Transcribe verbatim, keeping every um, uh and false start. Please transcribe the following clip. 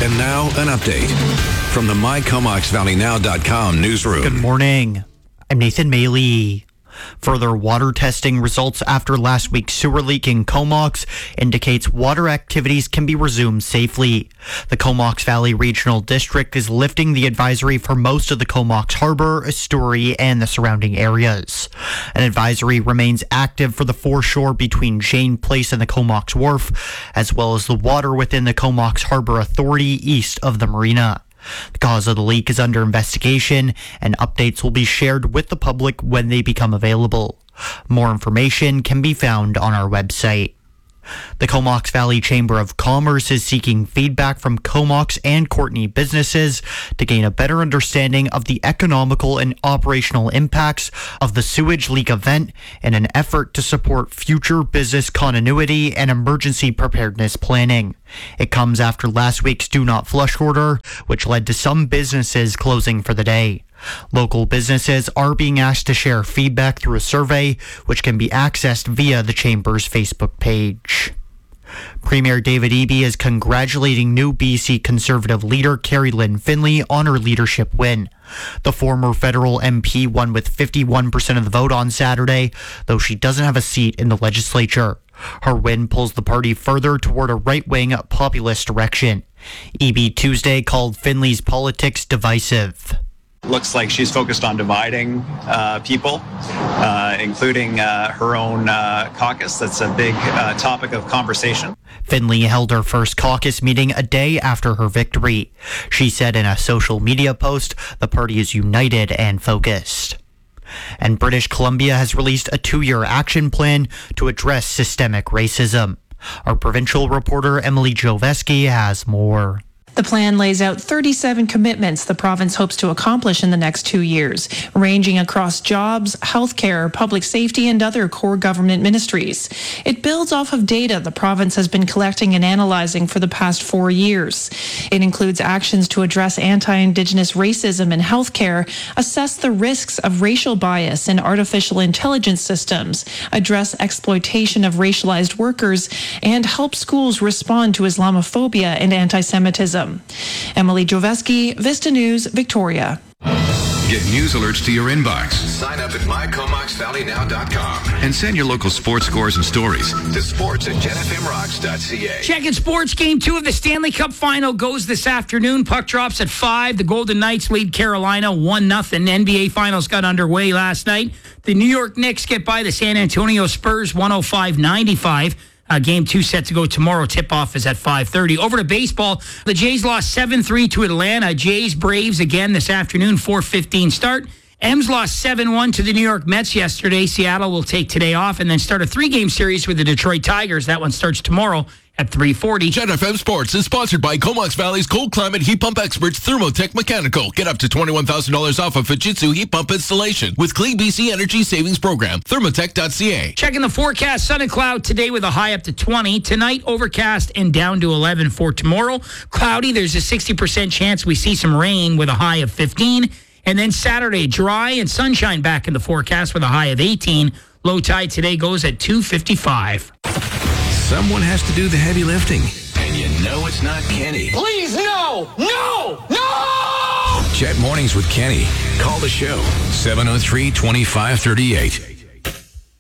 And now, an update from the my comox valley now dot com newsroom. Good morning. I'm Nathan Maley. Further water testing results after last week's sewer leak in Comox indicates water activities can be resumed safely. The Comox Valley Regional District is lifting the advisory for most of the Comox Harbor, Estuary, and the surrounding areas. An advisory remains active for the foreshore between Jane Place and the Comox Wharf, as well as the water within the Comox Harbor Authority east of the marina. The cause of the leak is under investigation, and updates will be shared with the public when they become available. More information can be found on our website. The Comox Valley Chamber of Commerce is seeking feedback from Comox and Courtenay businesses to gain a better understanding of the economical and operational impacts of the sewage leak event in an effort to support future business continuity and emergency preparedness planning. It comes after last week's Do Not Flush order, which led to some businesses closing for the day. Local businesses are being asked to share feedback through a survey, which can be accessed via the Chamber's Facebook page. Premier David Eby is congratulating new B C Conservative leader Carrie Lynn Finlay on her leadership win. The former federal M P won with fifty-one percent of the vote on Saturday, though she doesn't have a seat in the legislature. Her win pulls the party further toward a right-wing populist direction. Eby Tuesday called Finlay's politics divisive. Looks like she's focused on dividing uh, people, uh, including uh, her own uh, caucus. That's a big uh, topic of conversation. Finlay held her first caucus meeting a day after her victory. She said in a social media post, the party is united and focused. And British Columbia has released a two-year action plan to address systemic racism. Our provincial reporter Emily Joveski has more. The plan lays out thirty-seven commitments the province hopes to accomplish in the next two years, ranging across jobs, healthcare, public safety, and other core government ministries. It builds off of data the province has been collecting and analyzing for the past four years. It includes actions to address anti-Indigenous racism in healthcare, assess the risks of racial bias in artificial intelligence systems, address exploitation of racialized workers, and help schools respond to Islamophobia and anti-Semitism. Emily Joveski, Vista News, Victoria. Get news alerts to your inbox. Sign up at my comox valley now dot com And send your local sports scores and stories to sports at gen f m rocks dot c a. Checking sports. Game two of the Stanley Cup final goes this afternoon. Puck drops at five. The Golden Knights lead Carolina one nothing. N B A Finals got underway last night. The New York Knicks get by the San Antonio Spurs one oh five ninety-five. Uh, game two set to go tomorrow. Tip-off is at five thirty. Over to baseball. The Jays lost seven three to Atlanta. Jays Braves again this afternoon, four fifteen start. M's lost seven one to the New York Mets yesterday. Seattle will take today off and then start a three-game series with the Detroit Tigers. That one starts tomorrow at three forty. Gen F M Sports is sponsored by Comox Valley's cold climate heat pump experts, Thermotech Mechanical. Get up to twenty-one thousand dollars off a Fujitsu heat pump installation with Clean B C Energy Savings Program. Thermotech dot c a. Checking the forecast. Sun and cloud today with a high up to twenty. Tonight, overcast and down to eleven for tomorrow. Cloudy. There's a sixty percent chance we see some rain with a high of fifteen. And then Saturday, dry and sunshine back in the forecast with a high of eighteen. Low tide today goes at two fifty-five. Someone has to do the heavy lifting. And you know it's not Kenny. Please, no! No! No! Jet Mornings with Kenny. Call the show, seven oh three, two five three eight.